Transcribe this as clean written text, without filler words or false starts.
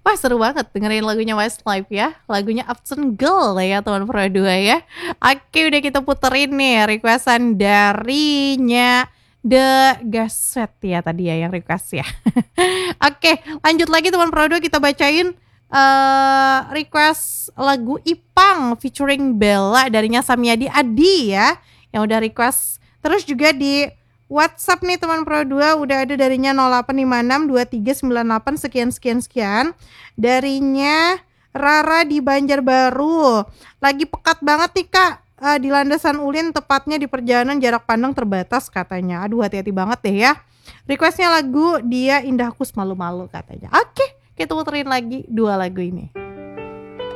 Wah seru banget dengerin lagunya Westlife ya. Lagunya Uptown Girl ya teman Pro 2 ya. Oke udah kita puterin nih requestan darinya The Gasset ya tadi ya yang request ya. Oke lanjut lagi teman Pro 2 kita bacain request lagu Ipang featuring Bella darinya Samyadi Adi ya. Yang udah request. Terus juga di WhatsApp nih teman Pro 2 udah ada darinya 08562398 sekian. Darinya Rara di Banjarbaru. Lagi pekat banget nih Kak di Landasan Ulin, tepatnya di perjalanan jarak pandang terbatas katanya. Aduh hati-hati banget deh ya. Requestnya lagu Dia Indahku Semalu-malu katanya. Oke, kita puterin lagi 2 lagu ini.